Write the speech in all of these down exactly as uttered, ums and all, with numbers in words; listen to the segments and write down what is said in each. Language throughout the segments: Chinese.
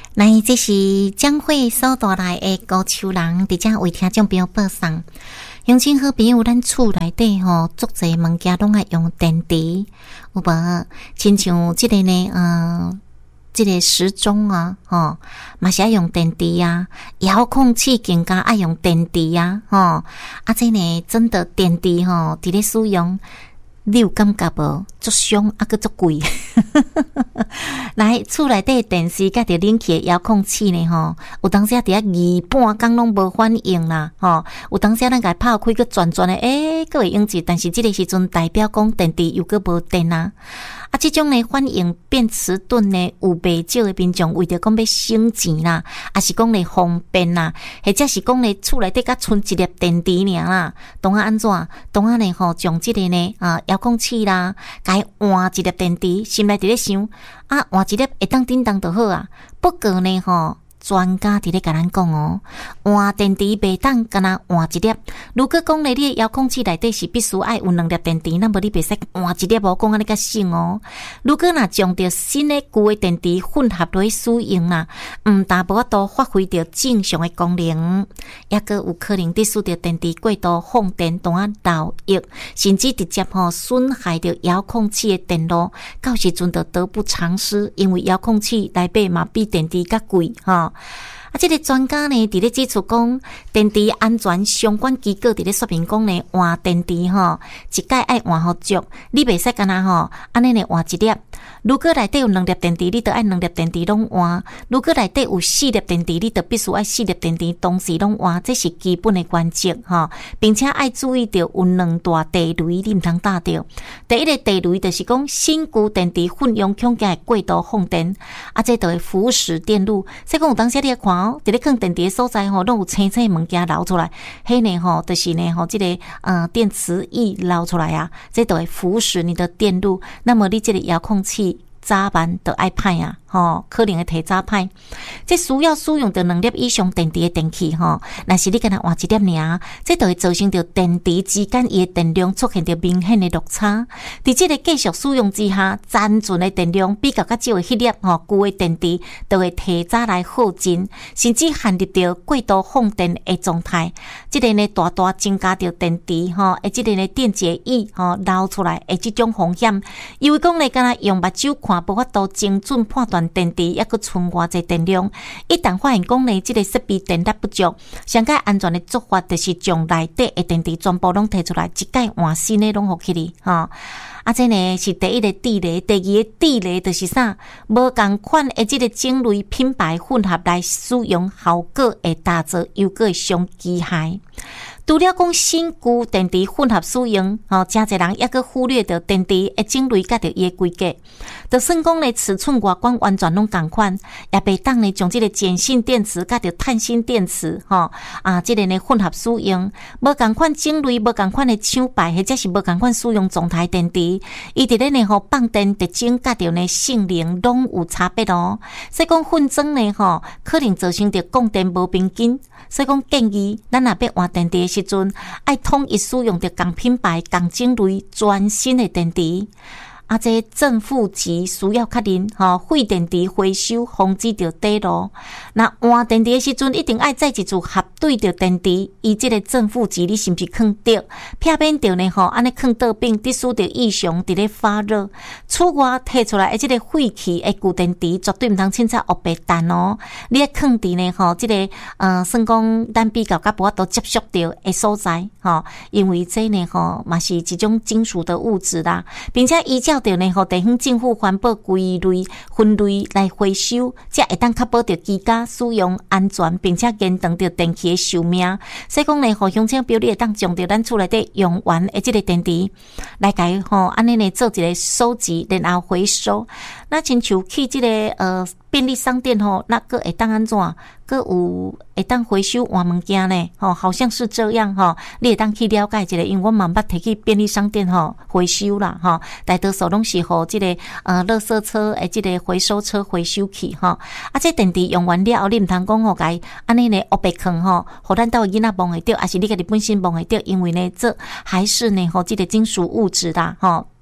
来，这是将会所带来的高手人，伫遮为听众朋友报送。乡亲好朋友，咱厝内底吼，足侪物件拢爱用电池，有无？亲像即个呢，呃，即个时钟啊，吼，嘛是爱用电池啊。遥控器更加爱用电池啊，吼。啊，这呢，真的电池吼，伫咧使用。你有感觉无？足伤啊，佮足贵。来，厝内底电视甲着冷气遥控器呢吼，有当时啊，伫遐二半工拢无反应啦，吼。有当时咱甲拍开佮转转的，诶、欸，佮会用一，但是即个时阵代表讲电池又佮无电啊。啊，即种呢反应变迟钝呢，有袂少的民众为着讲要省钱啦，啊是讲呢方便啦，或者是讲呢厝内底甲剩一粒电池尔啦，当啊安怎？当啊呢吼，将即个呢啊遥控器啦，该换一粒电池，心内伫咧想啊，换一粒会当叮当就好啊。不过呢吼。专家伫咧甲咱讲哦，换电池袂当干那换一粒。如果讲咧，你的遥控器内底是必须爱有两粒电池，那么你袂使换一粒哦，讲安尼较省哦。如果若将着新的旧的电池混合落去使用啦，毋但无法度发挥着正常的功能，抑个有可能伫使着电池过度放电，当啊漏液，甚至直接吼损害着遥控器的电路，到时阵就得不偿失，因为遥控器内底嘛比电池较贵吼。啊，这个专家呢，伫咧指出讲，电池安全相关机构伫咧说明讲呢，换电池吼，一概爱换好足，你袂使干那吼，安尼呢换一粒。如果内底有两粒电池，你得爱两粒电池拢换；如果内底有四粒电池，你得必须爱四粒电池同时拢换，这是基本的原则吼，并且爱注意到有两大地雷，你毋通打着。第一个地雷就是讲，新旧电池混用恐惊会过度放电，啊，这就会腐蚀电路。所以讲有当时你看哦，伫咧放电池的所在吼，拢有青青物件流出来，迄呢吼，就是呢吼，这个呃电磁液流出来啊，这就会腐蚀你的电路。那么你这个遥控器早晚就爱歹啊，吼，可能会提早歹。这需要使用着两粒以上电池的电器吼，若是你敢若换一粒尔，这就会造成着电池之间伊的电量出现着明显的落差。伫这个继续使用之下，残存的电量比较较少的迄粒吼旧的电池，就会提早来耗尽，甚至陷入着过度放电的状态。这个呢，大大增加着电池吼，而这个呢电解液吼流出来的这种风险。因为讲呢，敢若用目睭看无法度精准判断电池抑佫存偌济电量，一旦发现讲呢，这个设备电力不足，上界安全的做法就是将内底的电池全部拢摕出来，一概换新的拢互起哩，吼。啊，这呢是第一个地雷，第二个地雷就是啥？无共款的这个种类品牌混合来使用，效果会打折，又个会伤机械。除了讲新旧电池混合使用，吼，真侪人抑佫忽略着电池的种类甲着伊的规格。就算讲呢尺寸外观完全拢共款，也袂当呢将这个碱性电池甲着碳性电池，吼啊，这个呢混合使用，无共款种类，无共款的厂牌，或者是无共款使用状态电池，伊伫咧呢吼放电特征甲着呢性能拢有差别哦。所以讲混装呢吼，可能造成着供电无平均。所以讲建议，咱若要换电池的时阵，爱统一使用着同品牌、同种类全新的电池。啊，这正负极需要确认吼，废电池回收，防止着底路。那换电池的时阵，一定爱再一组核对着电池，伊这个正负极你是不是放对？避免着呢吼，安尼放倒柄，得使着异常伫咧发热。此外，摕出来的这个废弃的旧电池，绝对毋通凊彩黑白弹哦。你爱放伫呢吼，这个呃，算讲咱比较甲无法度接触到的所在吼，因为这呢吼嘛是一种金属的物质啦，并且依照着呢，互地方政府环保归类分类来回收，才会当确保着机架使用安全，并且延长着电器的寿命。所以讲呢，互乡亲朋友，你会当将着咱厝内底用完的这个电池来改吼，安尼呢做一个收集，然后回收。那亲像去这个呃便利商店吼，那个会当安怎？个有会当回收换物件呢？吼，好像是这样吼，你会当去了解一下，因为我嘛捌摕去便利商店吼回收啦吼，大多数拢是互这个呃垃圾车诶，这个回收车回收去吼。啊，这电池用完了后，你毋通讲吼该安尼呢，黑白坑吼，互咱兜囡仔摸会着，还是你家己本身摸会着？因为呢，这还是呢吼这个金属物质啦吼。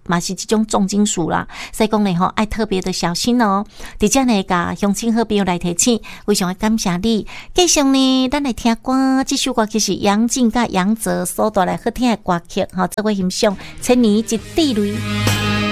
嘛是这种重金属啦，所以讲呢吼爱特别的小心哦。伫遮呢，甲乡亲好朋友来提醒，非常的感谢你。继续呢，咱来听歌，这首歌曲是杨静甲杨泽所带来好听的歌曲，吼，做伙欣赏《千年一滴泪》。